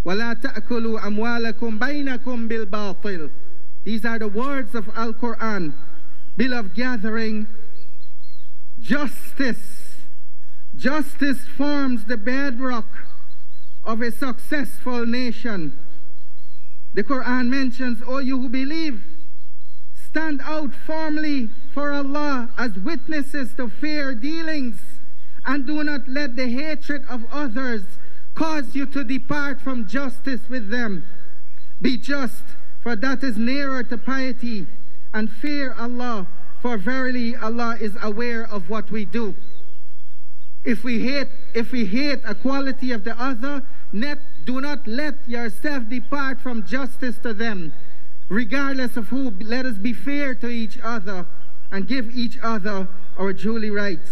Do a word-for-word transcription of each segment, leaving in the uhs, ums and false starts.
وَلَا تَأْكُلُوا أَمْوَالَكُمْ بَيْنَكُمْ بِالْبَاطِلِ. These are the words of Al-Quran. Beloved gathering, justice. Justice forms the bedrock of a successful nation. The Quran mentions, O you who believe, stand out firmly for Allah as witnesses to fair dealings, and do not let the hatred of others cause you to depart from justice with them. Be just, for that is nearer to piety, and fear Allah, for verily Allah is aware of what we do. If we hate, if we hate a quality of the other, net, do not let yourself depart from justice to them. Regardless of who, let us be fair to each other and give each other our duly rights.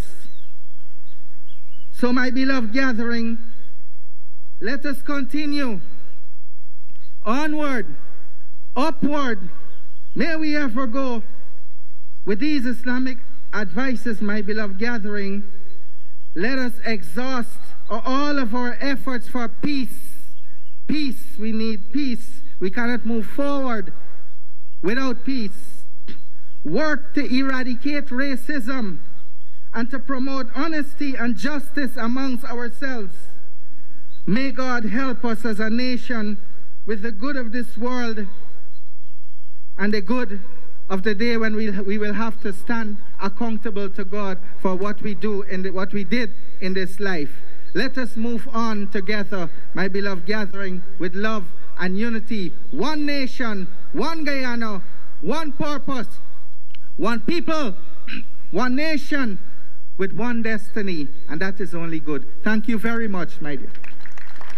So my beloved gathering, let us continue onward, upward. May we ever go with these Islamic advices, my beloved gathering. Let us exhaust all of our efforts for peace. Peace, we need peace. We cannot move forward without peace. Work to eradicate racism and to promote honesty and justice amongst ourselves. May God help us as a nation with the good of this world and the good of the day when we, we will have to stand accountable to God for what we do and what we did in this life. Let us move on together, my beloved gathering, with love and unity. One nation, one Guyana, one purpose, one people, one nation, with one destiny, and that is only good. Thank you very much, my dear.